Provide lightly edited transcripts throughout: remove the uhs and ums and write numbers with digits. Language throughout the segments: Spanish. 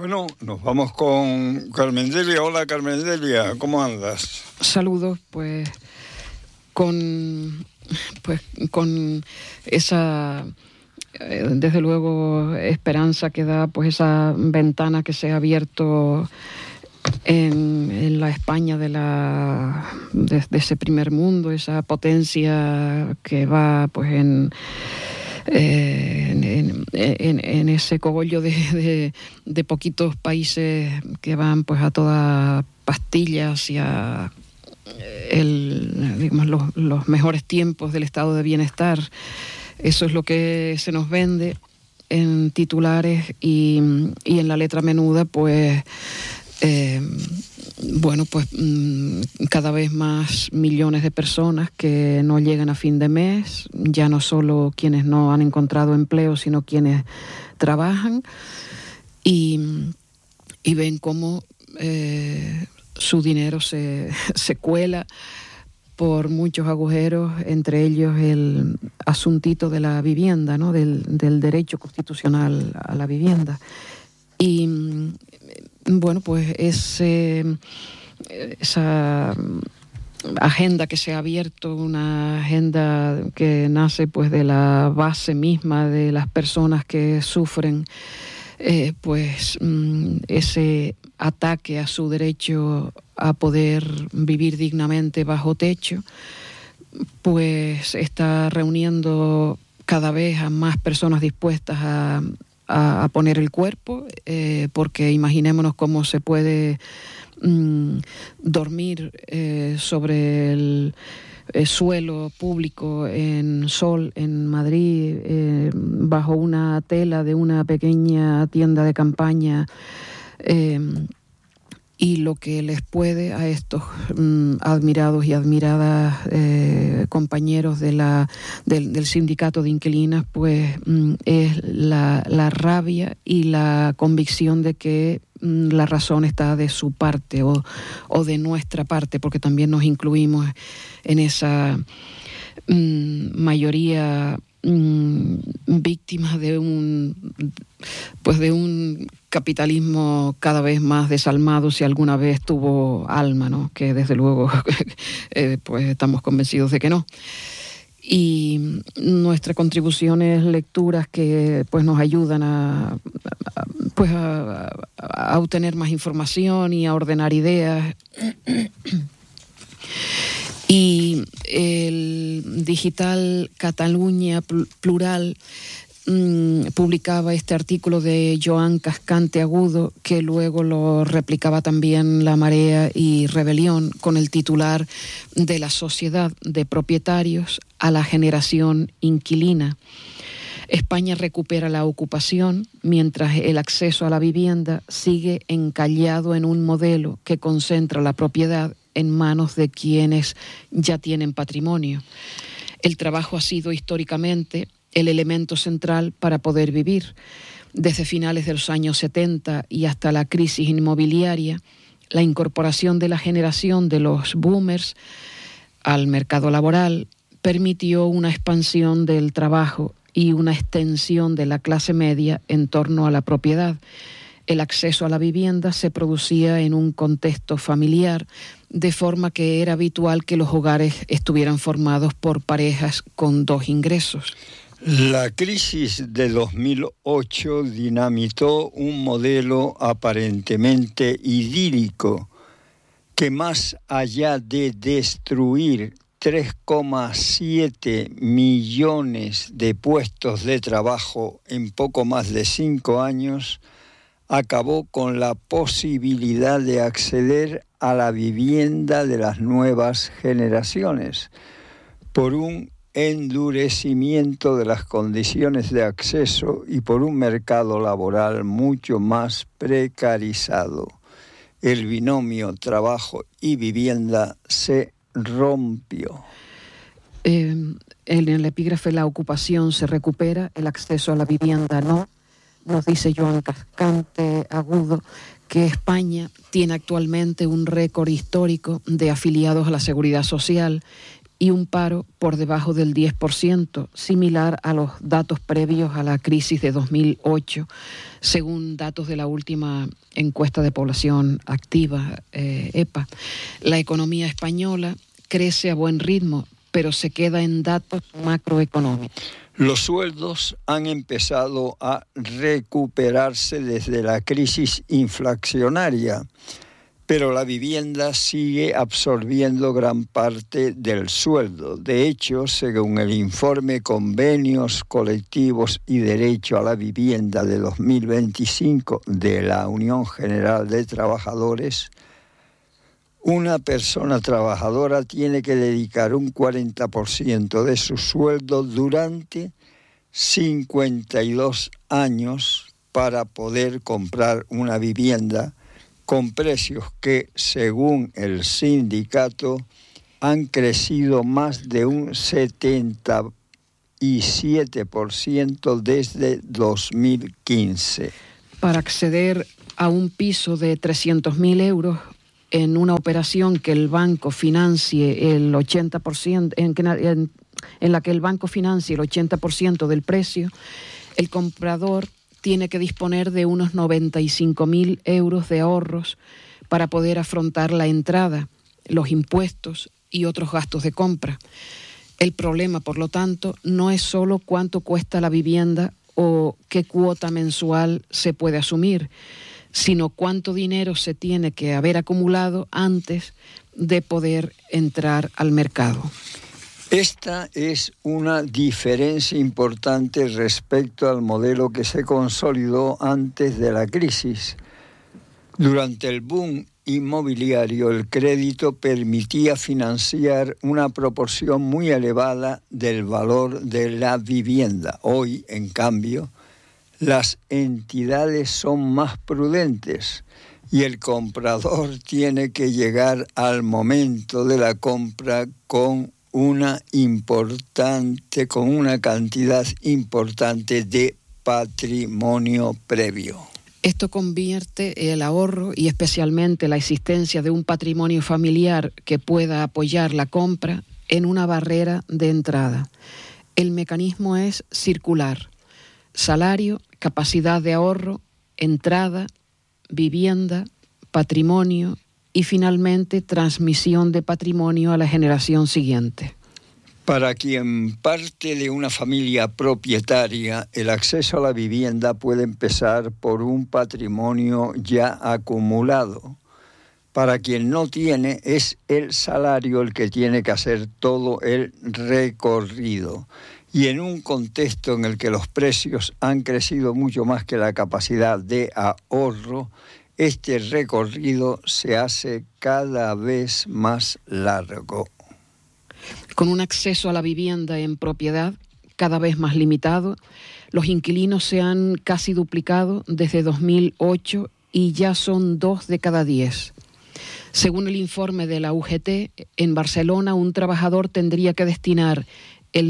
Bueno, nos vamos con Carmen Delia. Hola, Carmen Delia, ¿cómo andas? Saludos, pues con esa, desde luego, esperanza que da pues esa ventana que se ha abierto en la España de ese primer mundo, esa potencia que va pues en ese cogollo de poquitos países que van pues a toda pastilla hacia los mejores tiempos del estado de bienestar. Eso es lo que se nos vende en titulares y en la letra menuda, pues cada vez más millones de personas que no llegan a fin de mes, ya no solo quienes no han encontrado empleo, sino quienes trabajan y ven cómo su dinero se cuela por muchos agujeros, entre ellos el asuntito de la vivienda, ¿no? del derecho constitucional a la vivienda. Y bueno, pues esa agenda que se ha abierto, una agenda que nace pues de la base misma de las personas que sufren ese ataque a su derecho a poder vivir dignamente bajo techo, pues está reuniendo cada vez a más personas dispuestas a poner el cuerpo, porque imaginémonos cómo se puede dormir sobre el suelo público en Sol, en Madrid, bajo una tela de una pequeña tienda de campaña, y lo que les puede a estos admirados y admiradas compañeros del sindicato de inquilinas, pues es la rabia y la convicción de que la razón está de su parte o de nuestra parte, porque también nos incluimos en esa mayoría víctimas de un capitalismo cada vez más desalmado, si alguna vez tuvo alma, ¿no? Que desde luego pues estamos convencidos de que no. Y nuestra contribución es lecturas que pues nos ayudan a obtener más información y a ordenar ideas. Y el digital Catalunya Plural publicaba este artículo de Joan Cascante Agudo, que luego lo replicaba también La Marea y Rebelión, con el titular de la sociedad de propietarios a la generación inquilina. España recupera la ocupación mientras el acceso a la vivienda sigue encallado en un modelo que concentra la propiedad en manos de quienes ya tienen patrimonio. El trabajo ha sido históricamente el elemento central para poder vivir. Desde finales de los años 70 y hasta la crisis inmobiliaria, la incorporación de la generación de los boomers al mercado laboral permitió una expansión del trabajo y una extensión de la clase media en torno a la propiedad. El acceso a la vivienda se producía en un contexto familiar, de forma que era habitual que los hogares estuvieran formados por parejas con dos ingresos. La crisis de 2008 dinamitó un modelo aparentemente idílico que, más allá de destruir 3,7 millones de puestos de trabajo en poco más de 5 años, acabó con la posibilidad de acceder a la vivienda de las nuevas generaciones por un endurecimiento de las condiciones de acceso y por un mercado laboral mucho más precarizado. El binomio trabajo y vivienda se rompió. En el epígrafe la ocupación se recupera, el acceso a la vivienda no. Nos dice Joan Cascante Agudo que España tiene actualmente un récord histórico de afiliados a la Seguridad Social y un paro por debajo del 10%, similar a los datos previos a la crisis de 2008, según datos de la última encuesta de población activa, EPA. La economía española crece a buen ritmo, pero se queda en datos macroeconómicos. Los sueldos han empezado a recuperarse desde la crisis inflacionaria, pero la vivienda sigue absorbiendo gran parte del sueldo. De hecho, según el informe Convenios Colectivos y Derecho a la Vivienda de 2025 de la Unión General de Trabajadores, una persona trabajadora tiene que dedicar un 40% de su sueldo durante 52 años para poder comprar una vivienda con precios que, según el sindicato, han crecido más de un 77% desde 2015. Para acceder a un piso de 300.000 euros en una operación que el banco financie el 80%, en la que el banco financie el 80% del precio, el comprador tiene que disponer de unos 95.000 euros de ahorros para poder afrontar la entrada, los impuestos y otros gastos de compra. El problema, por lo tanto, no es solo cuánto cuesta la vivienda o qué cuota mensual se puede asumir, sino cuánto dinero se tiene que haber acumulado antes de poder entrar al mercado. Esta es una diferencia importante respecto al modelo que se consolidó antes de la crisis. Durante el boom inmobiliario, el crédito permitía financiar una proporción muy elevada del valor de la vivienda. Hoy, en cambio, las entidades son más prudentes y el comprador tiene que llegar al momento de la compra con una cantidad importante de patrimonio previo. Esto convierte el ahorro y especialmente la existencia de un patrimonio familiar que pueda apoyar la compra en una barrera de entrada. El mecanismo es circular: salario, capacidad de ahorro, entrada, vivienda, patrimonio y finalmente transmisión de patrimonio a la generación siguiente. Para quien parte de una familia propietaria, el acceso a la vivienda puede empezar por un patrimonio ya acumulado. Para quien no tiene, es el salario el que tiene que hacer todo el recorrido. Y en un contexto en el que los precios han crecido mucho más que la capacidad de ahorro, este recorrido se hace cada vez más largo. Con un acceso a la vivienda en propiedad cada vez más limitado, los inquilinos se han casi duplicado desde 2008 y ya son 2 de cada 10. Según el informe de la UGT, en Barcelona un trabajador tendría que destinar el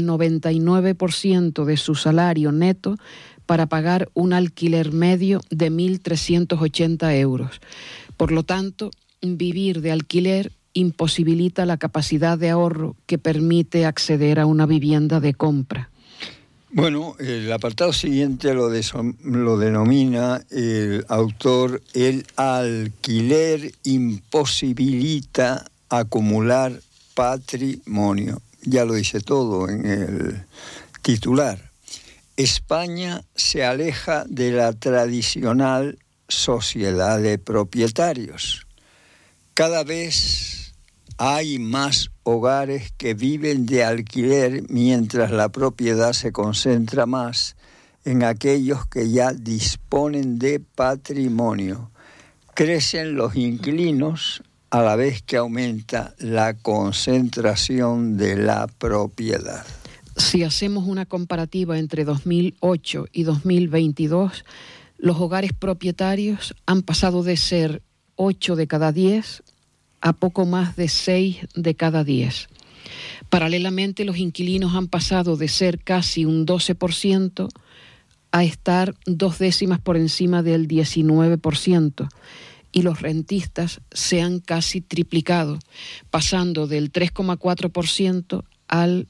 99% de su salario neto para pagar un alquiler medio de 1.380 euros. Por lo tanto, vivir de alquiler imposibilita la capacidad de ahorro que permite acceder a una vivienda de compra. Bueno, el apartado siguiente lo denomina el autor: el alquiler imposibilita acumular patrimonio. Ya lo dice todo en el titular. España se aleja de la tradicional sociedad de propietarios. Cada vez hay más hogares que viven de alquiler, mientras la propiedad se concentra más en aquellos que ya disponen de patrimonio. Crecen los inquilinos a la vez que aumenta la concentración de la propiedad. Si hacemos una comparativa entre 2008 y 2022, los hogares propietarios han pasado de ser 8 de cada 10 a poco más de 6 de cada 10. Paralelamente, los inquilinos han pasado de ser casi un 12% a estar 2 décimas por encima del 19%. y los rentistas se han casi triplicado, pasando del 3,4% al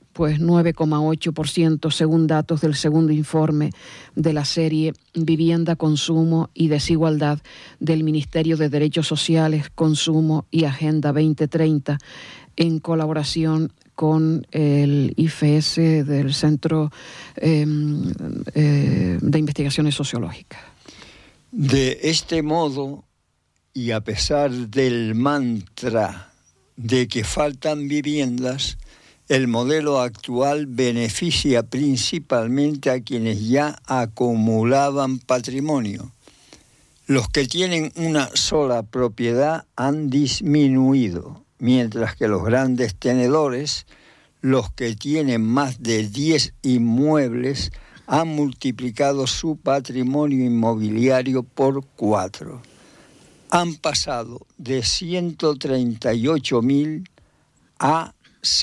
9,8% según datos del segundo informe de la serie Vivienda, Consumo y Desigualdad del Ministerio de Derechos Sociales, Consumo y Agenda 2030, en colaboración con el IFS del Centro de Investigaciones Sociológicas. De este modo, y a pesar del mantra de que faltan viviendas, el modelo actual beneficia principalmente a quienes ya acumulaban patrimonio. Los que tienen una sola propiedad han disminuido, mientras que los grandes tenedores, los que tienen más de 10 inmuebles, han multiplicado su patrimonio inmobiliario por 4. Han pasado de 138.000 a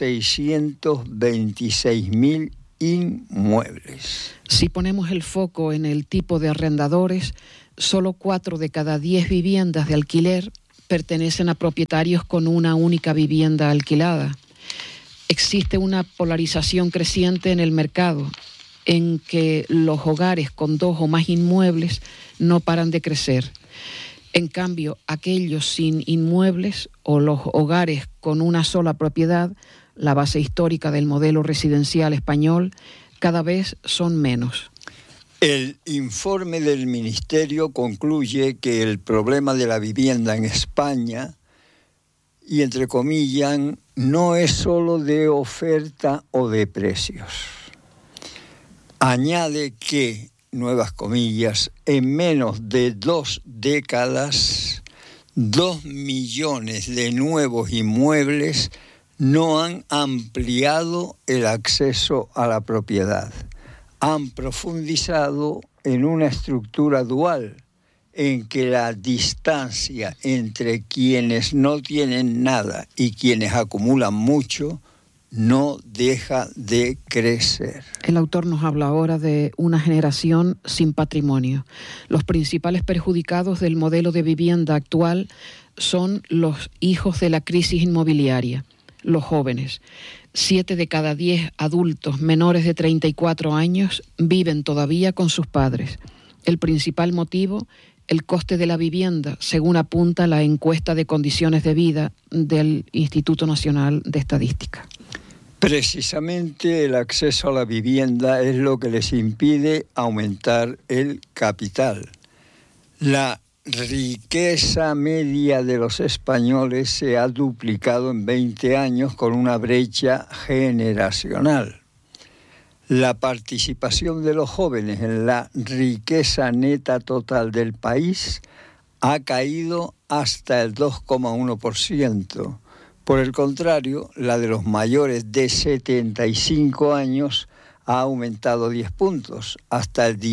626.000 inmuebles. Si ponemos el foco en el tipo de arrendadores, solo 4 de cada 10 viviendas de alquiler pertenecen a propietarios con una única vivienda alquilada. Existe una polarización creciente en el mercado, en que los hogares con 2 o más inmuebles no paran de crecer. En cambio, aquellos sin inmuebles o los hogares con una sola propiedad, la base histórica del modelo residencial español, cada vez son menos. El informe del Ministerio concluye que el problema de la vivienda en España, y entre comillas, no es solo de oferta o de precios. Añade que, nuevas comillas, en menos de 2 décadas, 2 millones de nuevos inmuebles no han ampliado el acceso a la propiedad. Han profundizado en una estructura dual, en que la distancia entre quienes no tienen nada y quienes acumulan mucho no deja de crecer. El autor nos habla ahora de una generación sin patrimonio. Los principales perjudicados del modelo de vivienda actual son los hijos de la crisis inmobiliaria, los jóvenes. 7 de cada 10 adultos menores de 34 años viven todavía con sus padres. El principal motivo, el coste de la vivienda, según apunta la encuesta de condiciones de vida del Instituto Nacional de Estadística. Precisamente el acceso a la vivienda es lo que les impide aumentar el capital. La riqueza media de los españoles se ha duplicado en 20 años con una brecha generacional. La participación de los jóvenes en la riqueza neta total del país ha caído hasta el 2,1%. Por el contrario, la de los mayores de 75 años ha aumentado 10 puntos, hasta el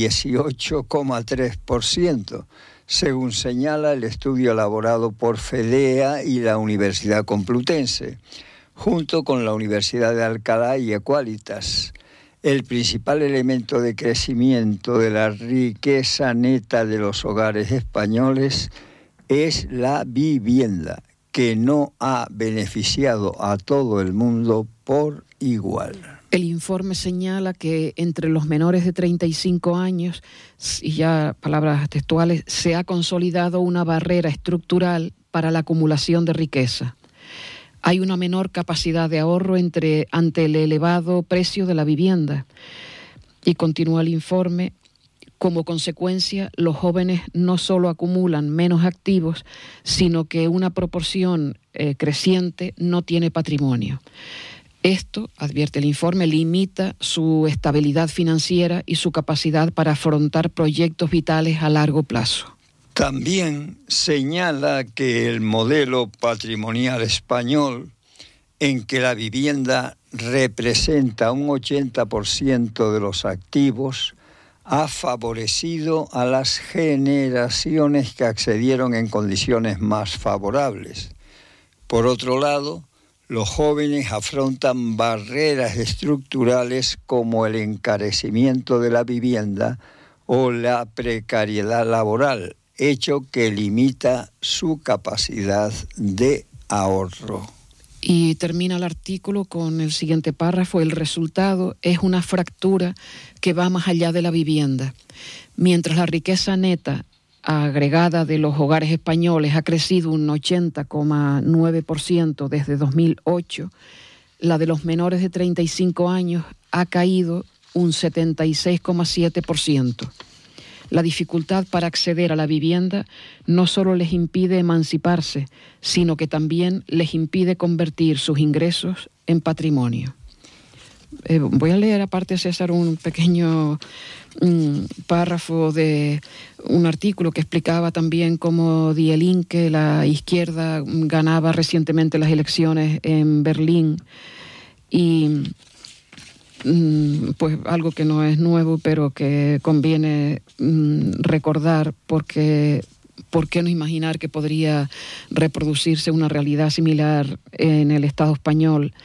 18,3%, según señala el estudio elaborado por FEDEA y la Universidad Complutense, junto con la Universidad de Alcalá y Equalitas. El principal elemento de crecimiento de la riqueza neta de los hogares españoles es la vivienda, que no ha beneficiado a todo el mundo por igual. El informe señala que entre los menores de 35 años, y ya palabras textuales, se ha consolidado una barrera estructural para la acumulación de riqueza. Hay una menor capacidad de ahorro ante el elevado precio de la vivienda. Y continúa el informe: como consecuencia, los jóvenes no solo acumulan menos activos, sino que una proporción creciente no tiene patrimonio. Esto, advierte el informe, limita su estabilidad financiera y su capacidad para afrontar proyectos vitales a largo plazo. También señala que el modelo patrimonial español, en que la vivienda representa un 80% de los activos, ha favorecido a las generaciones que accedieron en condiciones más favorables. Por otro lado, los jóvenes afrontan barreras estructurales como el encarecimiento de la vivienda o la precariedad laboral, hecho que limita su capacidad de ahorro. Y termina el artículo con el siguiente párrafo: el resultado es una fractura que va más allá de la vivienda. Mientras la riqueza neta agregada de los hogares españoles ha crecido un 80,9% desde 2008, la de los menores de 35 años ha caído un 76,7%. La dificultad para acceder a la vivienda no solo les impide emanciparse, sino que también les impide convertir sus ingresos en patrimonio. Voy a leer, aparte, César, un pequeño párrafo de un artículo que explicaba también cómo Die Linke, la izquierda, ganaba recientemente las elecciones en Berlín. Y pues algo que no es nuevo, pero que conviene recordar, porque ¿por qué no imaginar que podría reproducirse una realidad similar en el Estado español?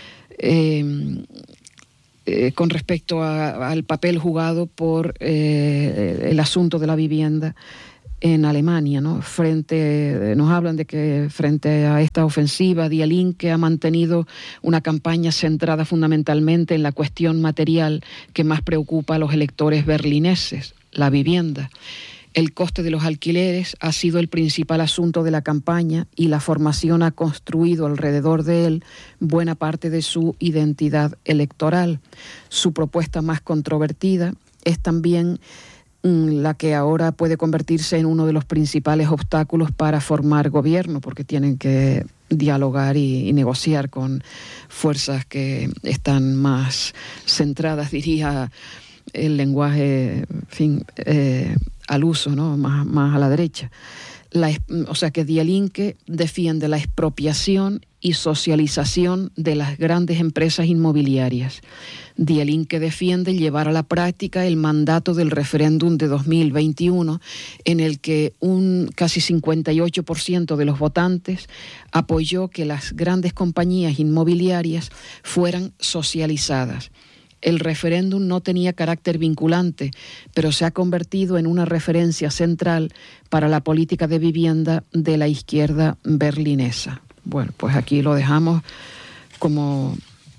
Con respecto al papel jugado por el asunto de la vivienda en Alemania, ¿no? Nos hablan de que frente a esta ofensiva, Die Linke ha mantenido una campaña centrada fundamentalmente en la cuestión material que más preocupa a los electores berlineses, la vivienda. El coste de los alquileres ha sido el principal asunto de la campaña y la formación ha construido alrededor de él buena parte de su identidad electoral. Su propuesta más controvertida es también la que ahora puede convertirse en uno de los principales obstáculos para formar gobierno, porque tienen que dialogar y negociar con fuerzas que están más centradas, diría el lenguaje, al uso, ¿no? Más a la derecha. O sea que Die Linke defiende la expropiación y socialización de las grandes empresas inmobiliarias. Die Linke defiende llevar a la práctica el mandato del referéndum de 2021, en el que un casi 58% de los votantes apoyó que las grandes compañías inmobiliarias fueran socializadas. El referéndum no tenía carácter vinculante, pero se ha convertido en una referencia central para la política de vivienda de la izquierda berlinesa. Bueno, pues aquí lo dejamos como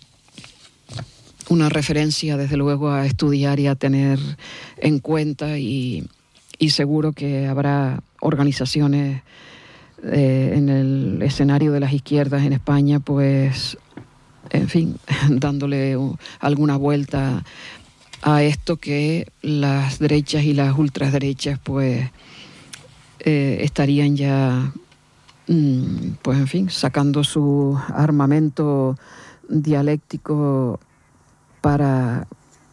una referencia, desde luego, a estudiar y a tener en cuenta, y seguro que habrá organizaciones en el escenario de las izquierdas en España, pues, en fin, dándole alguna vuelta a esto que las derechas y las ultraderechas pues estarían ya, pues en fin, sacando su armamento dialéctico para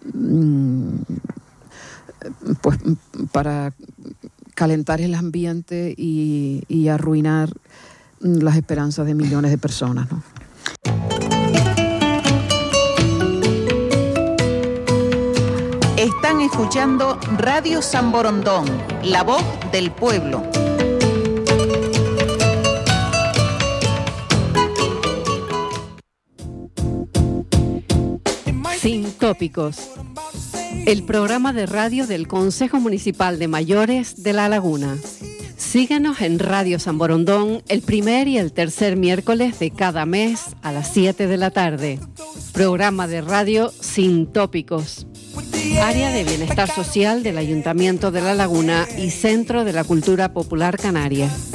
pues para calentar el ambiente y arruinar las esperanzas de millones de personas, ¿no? Están escuchando Radio San Borondón, la voz del pueblo. Sin tópicos. El programa de radio del Consejo Municipal de Mayores de La Laguna. Síguenos en Radio San Borondón el primer y el tercer miércoles de cada mes a las 7 de la tarde. Programa de radio Sin tópicos. Área de Bienestar Social del Ayuntamiento de La Laguna y Centro de la Cultura Popular Canaria.